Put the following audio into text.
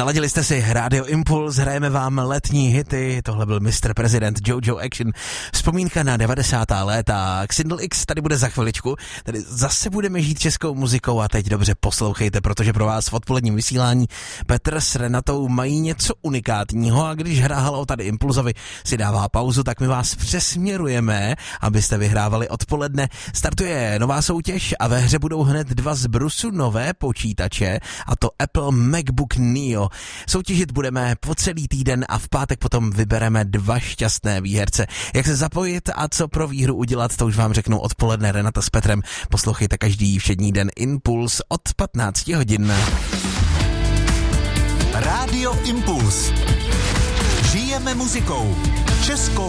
Naladili jste si Radio Impuls, hrajeme vám letní hity, tohle byl Mr. President, Jojo Action, vzpomínka na 90. léta, Xindl X tady bude za chviličku, tady zase budeme žít českou muzikou a teď dobře poslouchejte, protože pro vás v odpoledním vysílání Petr s Renatou mají něco unikátního a když hra Haló tady Impulzovi si dává pauzu, tak my vás přesměrujeme, abyste vyhrávali odpoledne. Startuje nová soutěž a ve hře budou hned dva z brusu nové počítače, a to Apple MacBook Neo. Soutěžit budeme po celý týden a v pátek potom vybereme dva šťastné výherce. Jak se zapojit a co pro výhru udělat, to už vám řeknou odpoledne Renata s Petrem. Poslouchejte každý všední den Impuls od 15 hodin. Rádio Impuls. Žijeme muzikou. Českou